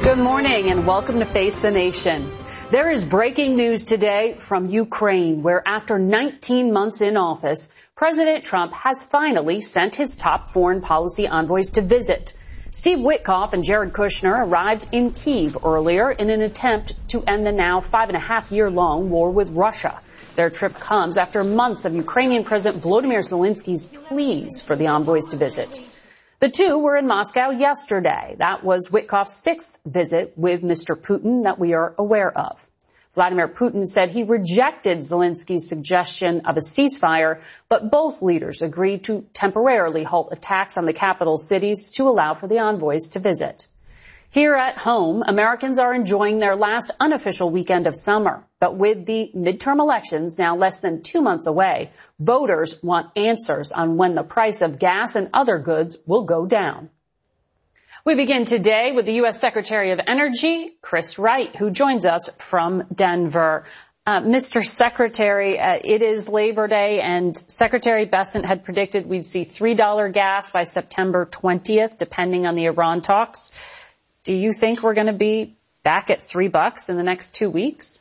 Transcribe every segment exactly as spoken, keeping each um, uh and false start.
Good morning and welcome to Face the Nation. There is breaking news today from Ukraine, where after nineteen months in office, President Trump has finally sent his top foreign policy envoys to visit. Steve Witkoff and Jared Kushner arrived in Kyiv earlier in an attempt to end the now five and a half year long war with Russia. Their trip comes after months of Ukrainian President Volodymyr Zelensky's pleas for the envoys to visit. The two were in Moscow yesterday. That was Witkoff's sixth visit with Mister Putin that we are aware of. Vladimir Putin said he rejected Zelensky's suggestion of a ceasefire, but both leaders agreed to temporarily halt attacks on the capital cities to allow for the envoys to visit. Here at home, Americans are enjoying their last unofficial weekend of summer. But with the midterm elections now less than two months away, voters want answers on when the price of gas and other goods will go down. We begin today with the U S Secretary of Energy, Chris Wright, who joins us from Denver. Uh, Mister Secretary, uh, it is Labor Day, and Secretary Bessent had predicted we'd see three dollars gas by September twentieth, depending on the Iran talks. Do you think we're going to be back at three bucks in the next two weeks?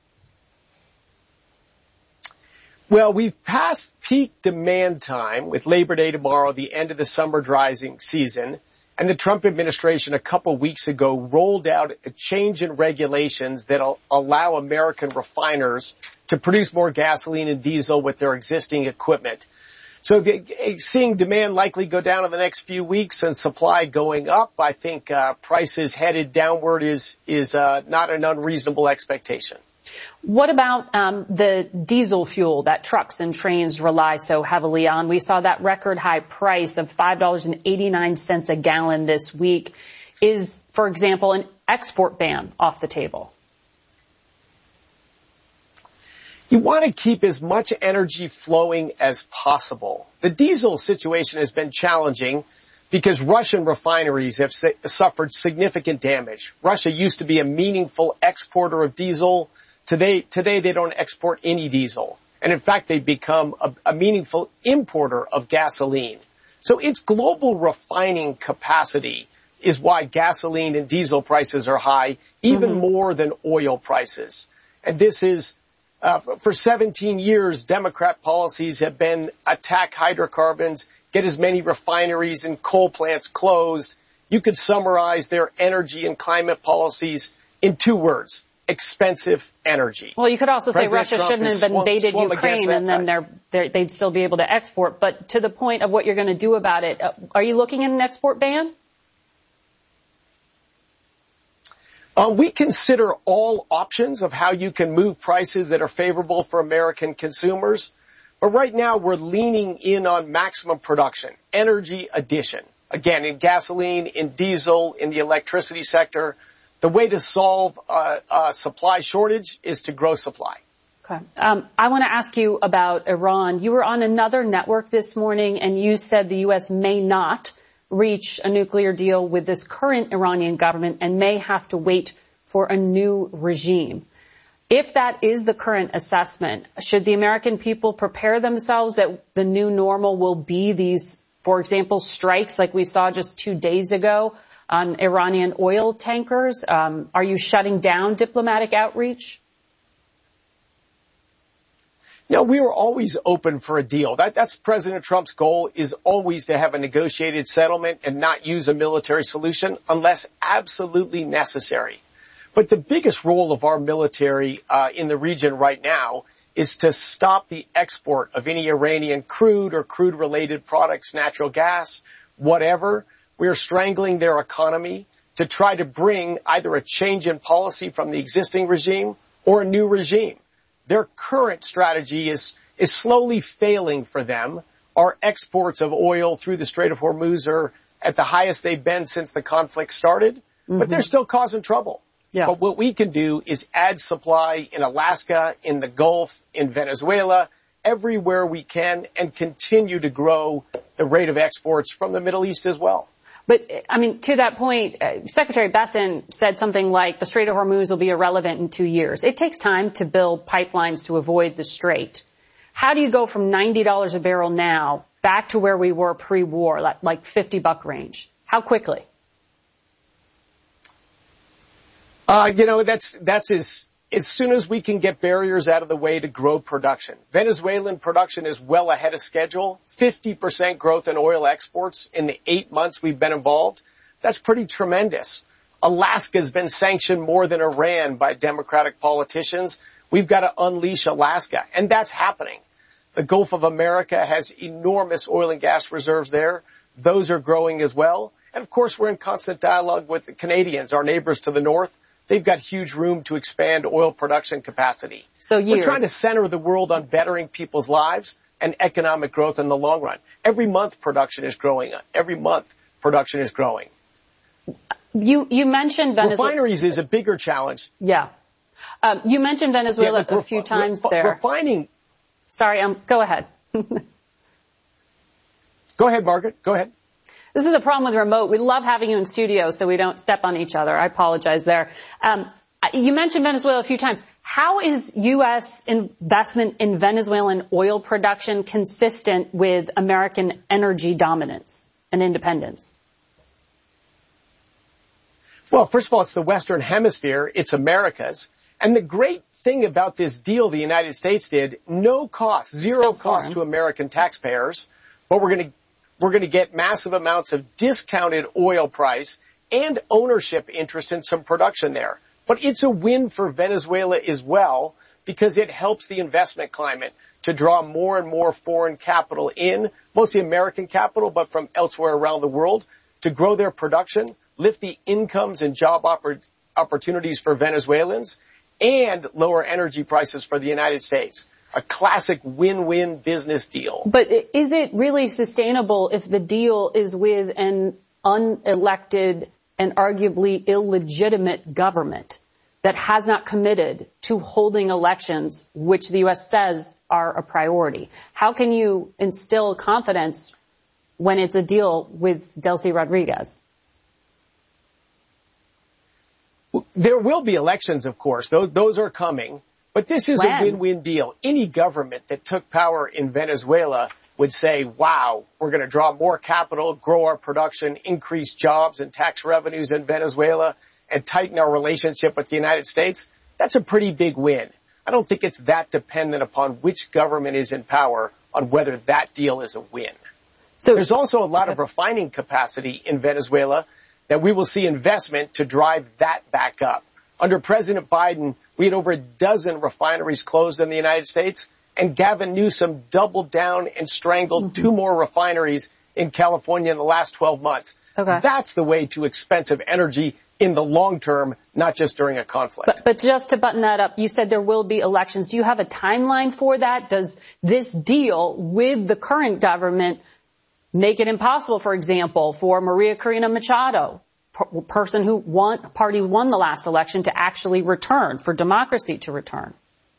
Well, we've passed peak demand time with Labor Day tomorrow, the end of the summer driving season. And the Trump administration a couple weeks ago rolled out a change in regulations that will allow American refiners to produce more gasoline and diesel with their existing equipment. So the, seeing demand likely go down in the next few weeks and supply going up, I think uh, prices headed downward is is uh, not an unreasonable expectation. What about um, the diesel fuel that trucks and trains rely so heavily on? We saw that record high price of five dollars and eighty-nine cents a gallon this week. Is, for example, an export ban off the table? You want to keep as much energy flowing as possible. The diesel situation has been challenging because Russian refineries have su- suffered significant damage. Russia used to be a meaningful exporter of diesel. Today, today they don't export any diesel. And in fact, they've become a, a meaningful importer of gasoline. So its global refining capacity is why gasoline and diesel prices are high, even mm-hmm. more than oil prices. And this is Uh, for seventeen years, Democrat policies have been attack hydrocarbons, get as many refineries and coal plants closed. You could summarize their energy and climate policies in two words: expensive energy. Well, you could also President say Russia Trump shouldn't have invaded swung Ukraine, and then they're, they're, they'd still be able to export. But to the point of what you're going to do about it, uh, are you looking at an export ban? Uh, we consider all options of how you can move prices that are favorable for American consumers. But right now, we're leaning in on maximum production, energy addition. Again, in gasoline, in diesel, in the electricity sector. The way to solve uh, a supply shortage is to grow supply. Okay. Um, I want to ask you about Iran. You were on another network this morning, and you said the U S may not reach a nuclear deal with this current Iranian government and may have to wait for a new regime. If that is the current assessment, should the American people prepare themselves that the new normal will be these, for example, strikes like we saw just two days ago on Iranian oil tankers? Um, are you shutting down diplomatic outreach? No, we were always open for a deal. That, that's President Trump's goal, is always to have a negotiated settlement and not use a military solution unless absolutely necessary. But the biggest role of our military uh, in the region right now is to stop the export of any Iranian crude or crude-related products, natural gas, whatever. We are strangling their economy to try to bring either a change in policy from the existing regime or a new regime. Their current strategy is, is slowly failing for them. Our exports of oil through the Strait of Hormuz are at the highest they've been since the conflict started, mm-hmm. but they're still causing trouble. Yeah. But what we can do is add supply in Alaska, in the Gulf, in Venezuela, everywhere we can, and continue to grow the rate of exports from the Middle East as well. But, I mean, to that point, uh, Secretary Bessent said something like the Strait of Hormuz will be irrelevant in two years. It takes time to build pipelines to avoid the strait. How do you go from ninety dollars a barrel now back to where we were pre-war, like, like fifty buck range? How quickly? Uh, you know, that's, that's as, as soon as we can get barriers out of the way to grow production. Venezuelan production is well ahead of schedule. fifty percent growth in oil exports in the eight months we've been involved. That's pretty tremendous. Alaska's been sanctioned more than Iran by Democratic politicians. We've got to unleash Alaska, and that's happening. The Gulf of America has enormous oil and gas reserves there. Those are growing as well. And of course, we're in constant dialogue with the Canadians, our neighbors to the north. They've got huge room to expand oil production capacity. So years. We're trying to center the world on bettering people's lives and economic growth in the long run. Every month production is growing. Every month production is growing. You, you mentioned Venezuela. Refineries is a bigger challenge. Yeah. Um, you mentioned Venezuela yeah, a few refi- times refi- there. Refining. Sorry, um, go ahead. Go ahead, Margaret. Go ahead. This is the problem with remote. We love having you in studio so we don't step on each other. I apologize there. Um, you mentioned Venezuela a few times. How is U S investment in Venezuelan oil production consistent with American energy dominance and independence? Well, first of all, it's the Western Hemisphere. It's America's. And the great thing about this deal the United States did, no cost, zero cost to American taxpayers, but we're going to we're going to get massive amounts of discounted oil price and ownership interest in some production there. But it's a win for Venezuela as well because it helps the investment climate to draw more and more foreign capital in, mostly American capital, but from elsewhere around the world, to grow their production, lift the incomes and job oppor- opportunities for Venezuelans, and lower energy prices for the United States. A classic win-win business deal. But is it really sustainable if the deal is with an unelected and arguably illegitimate government that has not committed to holding elections, which the U S says are a priority? How can you instill confidence when it's a deal with Delcy Rodriguez? There will be elections, of course. Those, those are coming. But this is when? a win-win deal. Any government that took power in Venezuela would say, wow, we're going to draw more capital, grow our production, increase jobs and tax revenues in Venezuela, and tighten our relationship with the United States. That's a pretty big win. I don't think it's that dependent upon which government is in power on whether that deal is a win. So there's also a lot of refining capacity in Venezuela that we will see investment to drive that back up. Under President Biden, we had over a dozen refineries closed in the United States, and Gavin Newsom doubled down and strangled mm-hmm. two more refineries in California in the last twelve months. Okay. That's the way to expensive energy in the long term, not just during a conflict. But, but just to button that up, you said there will be elections. Do you have a timeline for that? Does this deal with the current government make it impossible, for example, for Maria Corina Machado, person who won, party won the last election, to actually return, for democracy to return?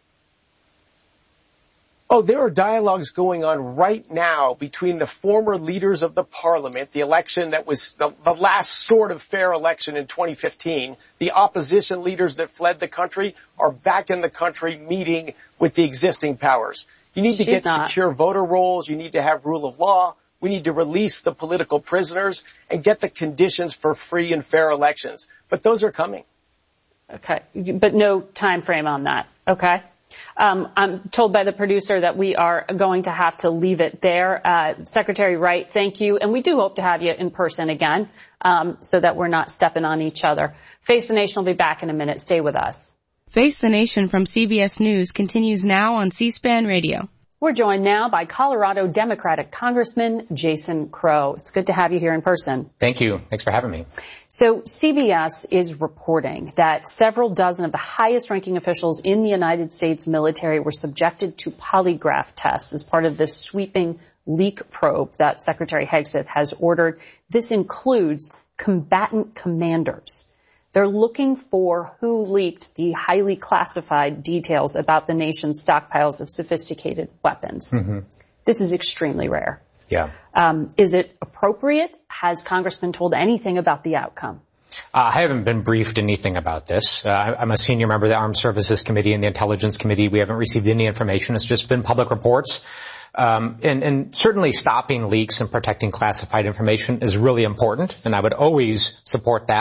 Oh, there are dialogues going on right now between the former leaders of the parliament, the election that was the, the last sort of fair election in twenty fifteen. The opposition leaders that fled the country are back in the country meeting with the existing powers. You need to She's get not. secure voter rolls. You need to have rule of law. We need to release the political prisoners and get the conditions for free and fair elections. But those are coming. Okay. But no time frame on that. Okay. Um, I'm told by the producer that we are going to have to leave it there. Uh, Secretary Wright, thank you. And we do hope to have you in person again, um, so that we're not stepping on each other. Face the Nation will be back in a minute. Stay with us. Face the Nation from C B S News continues now on C-SPAN Radio. We're joined now by Colorado Democratic Congressman Jason Crow. It's good to have you here in person. Thank you. Thanks for having me. So C B S is reporting that several dozen of the highest-ranking officials in the United States military were subjected to polygraph tests as part of this sweeping leak probe that Secretary Hegseth has ordered. This includes combatant commanders. They're looking for who leaked the highly classified details about the nation's stockpiles of sophisticated weapons. Mm-hmm. This is extremely rare. Yeah. Um, is it appropriate? Has Congress been told anything about the outcome? Uh, I haven't been briefed anything about this. Uh, I'm a senior member of the Armed Services Committee and the Intelligence Committee. We haven't received any information. It's just been public reports. Um, and, and certainly stopping leaks and protecting classified information is really important, and I would always support that.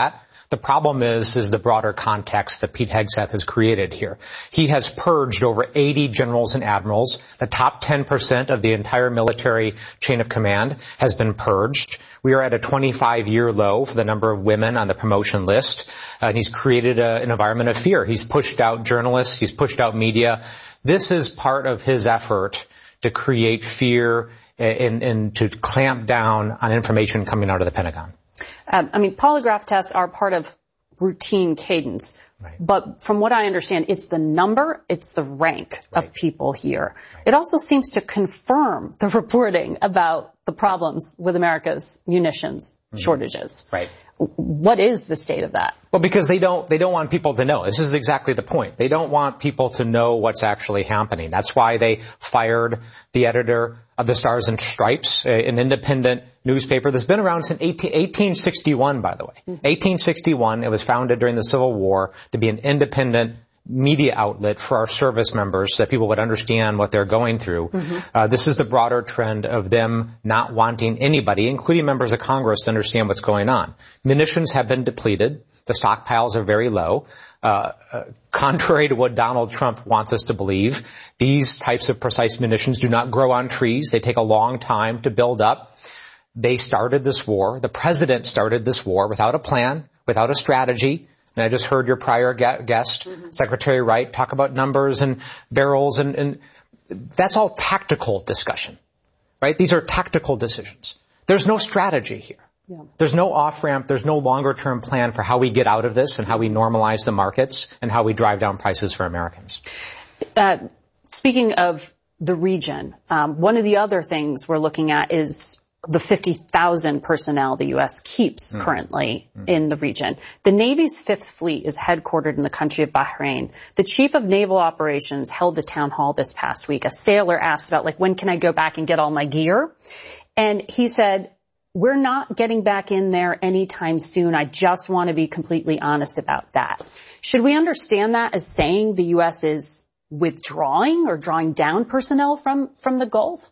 The problem is, is the broader context that Pete Hegseth has created here. He has purged over eighty generals and admirals. The top ten percent of the entire military chain of command has been purged. We are at a twenty-five year low for the number of women on the promotion list. Uh, and he's created a, an environment of fear. He's pushed out journalists. He's pushed out media. This is part of his effort to create fear and, and to clamp down on information coming out of the Pentagon. Um, I mean, polygraph tests are part of routine cadence. Right. But from what I understand, it's the number, it's the rank right. of people here. Right. It also seems to confirm the reporting about the problems with America's munitions mm-hmm. shortages. Right. What is the state of that? Well, because they don't, they don't want people to know. This is exactly the point. They don't want people to know what's actually happening. That's why they fired the editor of the Stars and Stripes, an independent newspaper that's been around since eighteen sixty-one, by the way. Mm-hmm. eighteen sixty-one, it was founded during the Civil War to be an independent media outlet for our service members so that people would understand what they're going through. Mm-hmm. Uh, this is the broader trend of them not wanting anybody, including members of Congress, to understand what's going on. Munitions have been depleted. The stockpiles are very low. Uh, uh, contrary to what Donald Trump wants us to believe, these types of precise munitions do not grow on trees. They take a long time to build up. They started this war. The president started this war without a plan, without a strategy. And I just heard your prior guest, mm-hmm. Secretary Wright, talk about numbers and barrels, and, and that's all tactical discussion, right? These are tactical decisions. There's no strategy here. Yeah. There's no off-ramp. There's no longer-term plan for how we get out of this and how we normalize the markets and how we drive down prices for Americans. Uh, speaking of the region, um, one of the other things we're looking at is the fifty thousand personnel the U S keeps mm. currently mm. in the region. The Navy's Fifth Fleet is headquartered in the country of Bahrain. The chief of naval operations held a town hall this past week. A sailor asked about, like, when can I go back and get all my gear? And he said, we're not getting back in there anytime soon. I just want to be completely honest about that. Should we understand that as saying the U S is withdrawing or drawing down personnel from, from the Gulf?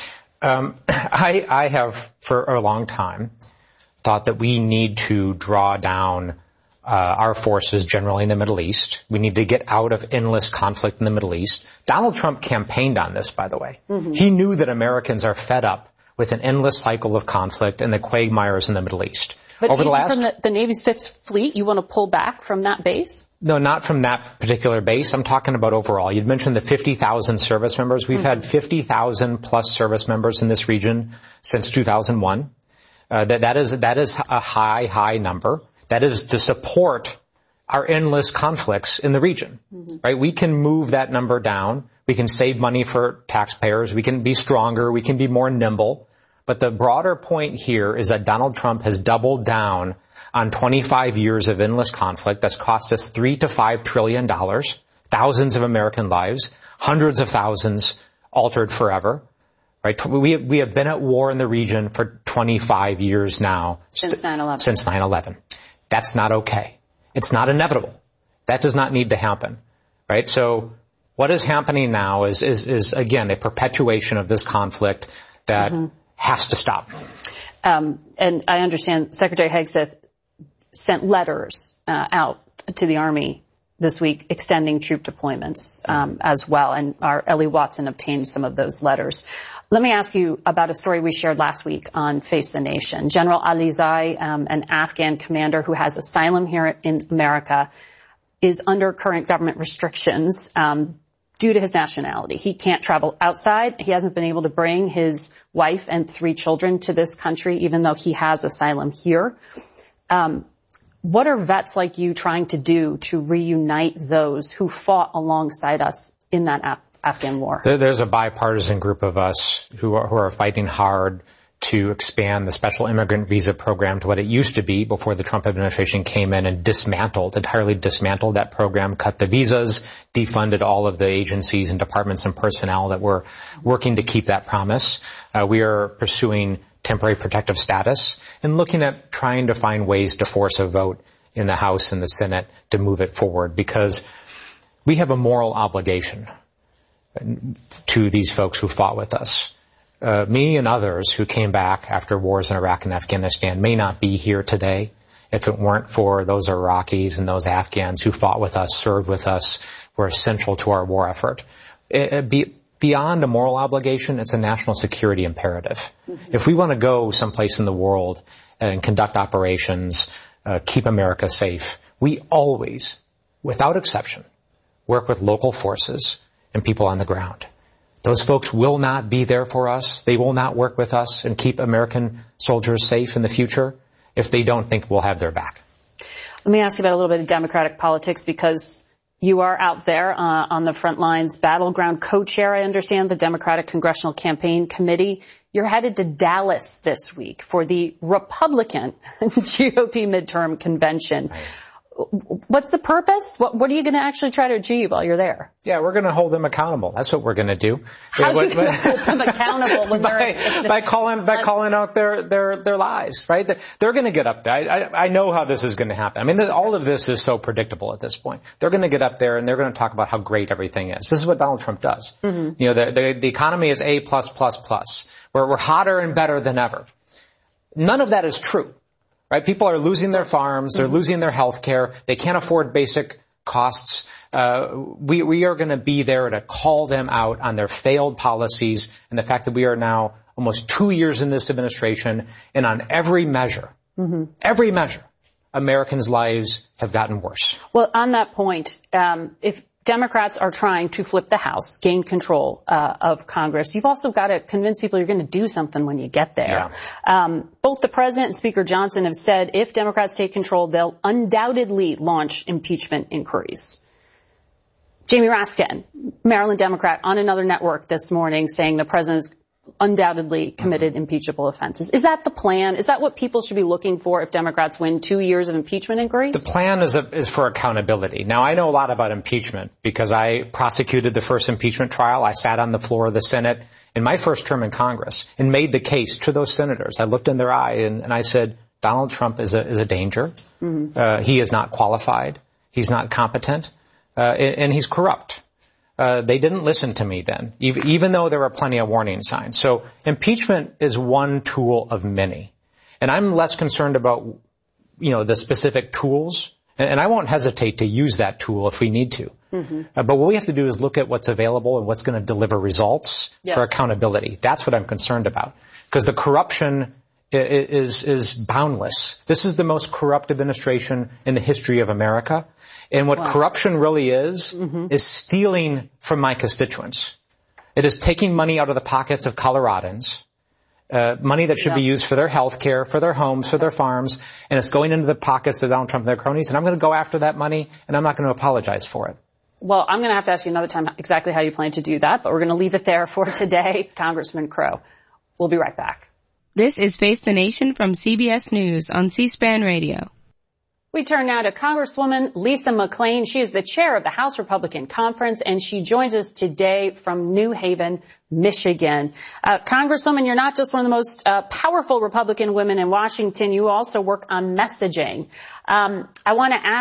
Um, I, I have for a long time thought that we need to draw down uh, our forces generally in the Middle East. We need to get out of endless conflict in the Middle East. Donald Trump campaigned on this, by the way. Mm-hmm. He knew that Americans are fed up with an endless cycle of conflict and the quagmires in the Middle East. But Over even the last, from the, the Navy's Fifth Fleet, you want to pull back from that base? No, not from that particular base. I'm talking about overall. You'd mentioned the fifty thousand service members. We've mm-hmm. had fifty thousand plus service members in this region since two thousand one. Uh, that, that is, that is a high, high number. That is to support our endless conflicts in the region, mm-hmm. right? We can move that number down. We can save money for taxpayers. We can be stronger. We can be more nimble. But the broader point here is that Donald Trump has doubled down on twenty-five years of endless conflict that's cost us three to five trillion dollars, thousands of American lives, hundreds of thousands altered forever, right? We, we have been at war in the region for twenty-five years now. Since nine eleven. Since nine eleven. That's not okay. It's not inevitable. That does not need to happen, right? So what is happening now is, is, is again, a perpetuation of this conflict that mm-hmm. has to stop. Um, and I understand Secretary Hegseth sent letters uh, out to the Army this week extending troop deployments um, as well, and our Ellie Watson obtained some of those letters. Let me ask you about a story we shared last week on Face the Nation. General Alizai, um, an Afghan commander who has asylum here in America, is under current government restrictions um, due to his nationality. He can't travel outside. He hasn't been able to bring his wife and three children to this country, even though he has asylum here. Um, what are vets like you trying to do to reunite those who fought alongside us in that Af- Afghan war? There's a bipartisan group of us who are, who are fighting hard to expand the special immigrant visa program to what it used to be before the Trump administration came in and dismantled, entirely dismantled that program, cut the visas, defunded all of the agencies and departments and personnel that were working to keep that promise. Uh, we are pursuing temporary protective status and looking at trying to find ways to force a vote in the House and the Senate to move it forward, because we have a moral obligation to these folks who fought with us. Uh, me and others who came back after wars in Iraq and Afghanistan may not be here today if it weren't for those Iraqis and those Afghans who fought with us, served with us, were essential to our war effort. It, it be, beyond a moral obligation, it's a national security imperative. Mm-hmm. If we want to go someplace in the world and conduct operations, uh, keep America safe, we always, without exception, work with local forces and people on the ground. Those folks will not be there for us. They will not work with us and keep American soldiers safe in the future if they don't think we'll have their back. Let me ask you about a little bit of Democratic politics, because you are out there uh, on the front lines, battleground co-chair, I understand, the Democratic Congressional Campaign Committee. You're headed to Dallas this week for the Republican G O P midterm convention. Right. What's the purpose? What, what are you going to actually try to achieve while you're there? Yeah, we're going to hold them accountable. That's what we're going to do. How are you going to hold them accountable when by, they're by calling by calling out their their their lies, right? They're going to get up there. I, I, I know how this is going to happen. I mean, all of this is so predictable at this point. They're going to get up there and they're going to talk about how great everything is. This is what Donald Trump does. Mm-hmm. You know, the, the the economy is A plus plus plus. We're we're hotter and better than ever. None of that is true. Right? People are losing their farms. They're mm-hmm. losing their health care. They can't afford basic costs. Uh, we, we are going to be there to call them out on their failed policies and the fact that we are now almost two years in this administration, and on every measure, mm-hmm. every measure, Americans' lives have gotten worse. Well, on that point, um, if Democrats are trying to flip the House, gain control uh, of Congress, you've also got to convince people you're going to do something when you get there. Yeah. Um, both the president and Speaker Johnson have said if Democrats take control, they'll undoubtedly launch impeachment inquiries. Jamie Raskin, Maryland Democrat, on another network this morning saying the president's undoubtedly committed impeachable offenses. Is that the plan? Is that what people should be looking for if Democrats win two years of impeachment inquiries? The plan is, a, is for accountability. Now, I know a lot about impeachment because I prosecuted the first impeachment trial. I sat on the floor of the Senate in my first term in Congress and made the case to those senators. I looked in their eye and, and I said, Donald Trump is a, is a danger. Mm-hmm. Uh, he is not qualified. He's not competent. Uh, and, and he's corrupt. Uh, they didn't listen to me then, even, even though there were plenty of warning signs. So impeachment is one tool of many. And I'm less concerned about, you know, the specific tools. And, and I won't hesitate to use that tool if we need to. Mm-hmm. Uh, but what we have to do is look at what's available and what's going to deliver results yes. for accountability. That's what I'm concerned about. Because the corruption is, is boundless. This is the most corrupt administration in the history of America. And what wow. corruption really is, mm-hmm. is stealing from my constituents. It is taking money out of the pockets of Coloradans, uh, money that should yeah. be used for their health care, for their homes, for their farms, and it's going into the pockets of Donald Trump and their cronies. And I'm going to go after that money, and I'm not going to apologize for it. Well, I'm going to have to ask you another time exactly how you plan to do that, but we're going to leave it there for today. Congressman Crow. We'll be right back. This is Face the Nation from C B S News on C-SPAN Radio. We turn now to Congresswoman Lisa McClain. She is the chair of the House Republican Conference, and she joins us today from New Haven, Michigan. Uh, Congresswoman, you're not just one of the most uh, powerful Republican women in Washington. You also work on messaging. Um, I want to ask